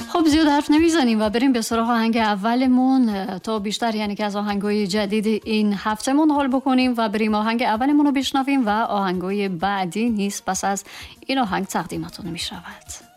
خب زیاد حرف نمیزنیم و بریم به سراغ آهنگ اولمون تا بیشتر یعنی که از آهنگای جدید این هفتهمون حال بکنیم و بریم آهنگ اولمون رو بشنویم و آهنگای بعدی نیست پس از این آهنگ تقدیمتون میشود.